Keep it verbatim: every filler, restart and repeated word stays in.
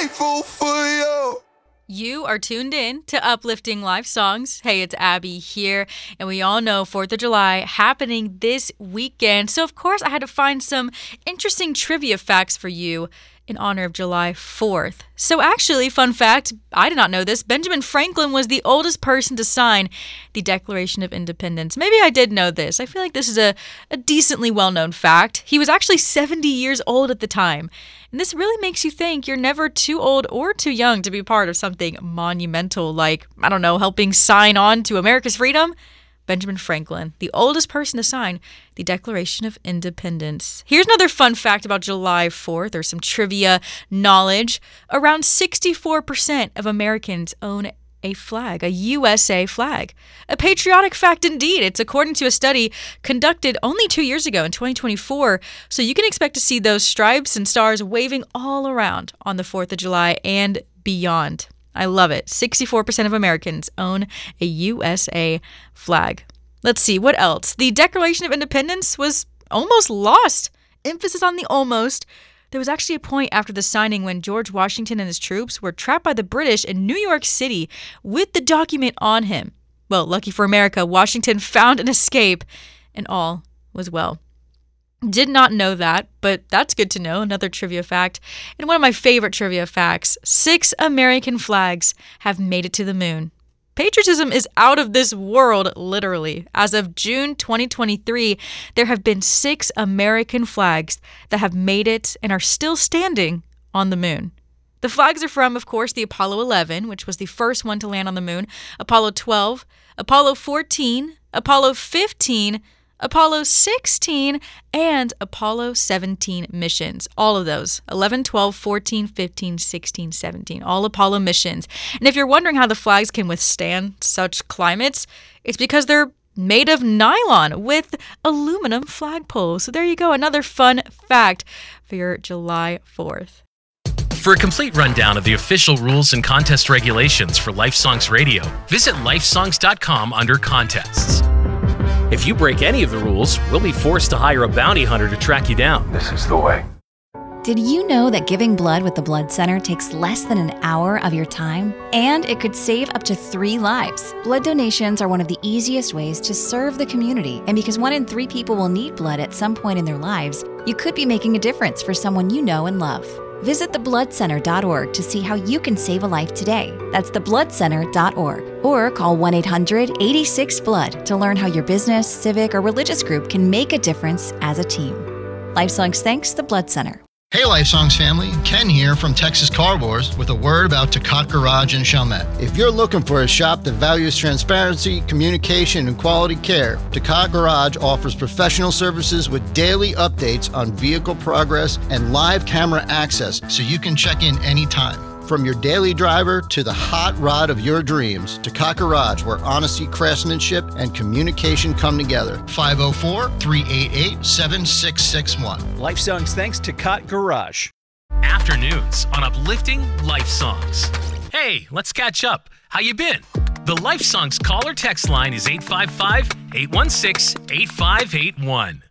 grateful for you. You are tuned in to Uplifting Life Songs. Hey, it's Abby here, and we all know fourth of July happening this weekend. So, of course, I had to find some interesting trivia facts for you in honor of July fourth. So, actually, fun fact, I did not know this. Benjamin Franklin was the oldest person to sign the Declaration of Independence. Maybe I did know this. I feel like this is a, a decently well-known fact. He was actually seventy years old at the time. And this really makes you think you're never too old or too young to be part of something monumental like, I don't know, helping sign on to America's freedom. Benjamin Franklin, the oldest person to sign the Declaration of Independence. Here's another fun fact about July fourth, or some trivia knowledge. Around sixty-four percent of Americans own a flag, a U S A flag. A patriotic fact indeed. It's according to a study conducted only two years ago in twenty twenty-four. So you can expect to see those stripes and stars waving all around on the fourth of July and beyond. I love it. sixty-four percent of Americans own a U S A flag. Let's see, what else? The Declaration of Independence was almost lost. Emphasis on the almost. There was actually a point after the signing when George Washington and his troops were trapped by the British in New York City with the document on him. Well, lucky for America, Washington found an escape, and all was well. Did not know that, but that's good to know. Another trivia fact. And one of my favorite trivia facts, six American flags have made it to the moon. Patriotism is out of this world, literally. As of June twenty twenty-three, there have been six American flags that have made it and are still standing on the moon. The flags are from, of course, the Apollo eleven, which was the first one to land on the moon, Apollo twelve, Apollo fourteen, Apollo fifteen, Apollo sixteen, and Apollo seventeen missions. All of those, eleven, twelve, fourteen, fifteen, sixteen, seventeen, all Apollo missions. And if you're wondering how the flags can withstand such climates, it's because they're made of nylon with aluminum flagpoles. So there you go, another fun fact for your July fourth. For a complete rundown of the official rules and contest regulations for Life Songs Radio, visit lifesongs dot com under contests. If you break any of the rules, we'll be forced to hire a bounty hunter to track you down. This is the way. Did you know that giving blood with the Blood Center takes less than an hour of your time? And it could save up to three lives. Blood donations are one of the easiest ways to serve the community. And because one in three people will need blood at some point in their lives, you could be making a difference for someone you know and love. Visit the blood center dot org to see how you can save a life today. That's the blood center dot org. Or call one eight hundred, eight six, blood to learn how your business, civic, or religious group can make a difference as a team. LifeSongs thanks the Blood Center. Hey Life Songs family, Ken here from Texas Car Wars with a word about Tacot Garage in Chalmette. If you're looking for a shop that values transparency, communication, and quality care, Tacot Garage offers professional services with daily updates on vehicle progress and live camera access so you can check in anytime. From your daily driver to the hot rod of your dreams, Tacot Garage, where honesty, craftsmanship, and communication come together. five oh four, three eight eight, seven six six one. Life Songs thanks to Tacot Garage. Afternoons on Uplifting Life Songs. Hey, let's catch up. How you been? The Life Songs caller text line is eight five five, eight one six, eight five eight one.